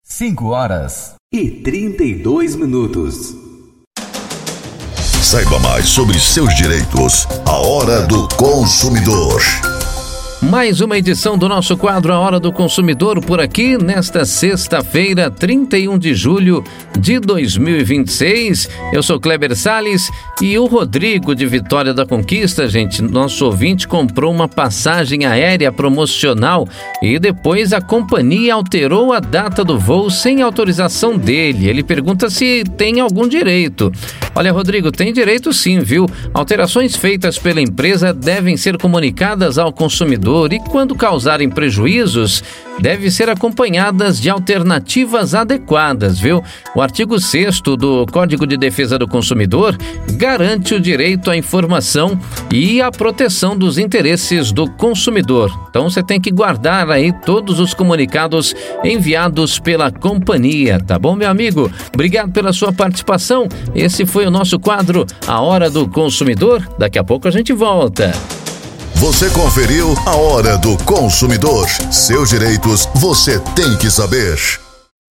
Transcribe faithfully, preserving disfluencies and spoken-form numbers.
cinco horas e trinta e dois minutos. Saiba mais sobre seus direitos. A Hora do Consumidor. Mais uma edição do nosso quadro A Hora do Consumidor por aqui nesta sexta-feira, trinta e um de julho de dois mil e vinte e seis. Eu sou Kleber Salles e o Rodrigo de Vitória da Conquista, gente, nosso ouvinte, comprou uma passagem aérea promocional e depois a companhia alterou a data do voo sem autorização dele. Ele pergunta se tem algum direito. Olha, Rodrigo, tem direito sim, viu? Alterações feitas pela empresa devem ser comunicadas ao consumidor e, quando causarem prejuízos, devem ser acompanhadas de alternativas adequadas, viu? O artigo sexto do Código de Defesa do Consumidor garante o direito à informação e à proteção dos interesses do consumidor. Então você tem que guardar aí todos os comunicados enviados pela companhia, tá bom, meu amigo? Obrigado pela sua participação. Esse foi o nosso quadro A Hora do Consumidor. Daqui a pouco a gente volta. Você conferiu A Hora do Consumidor. Seus direitos você tem que saber.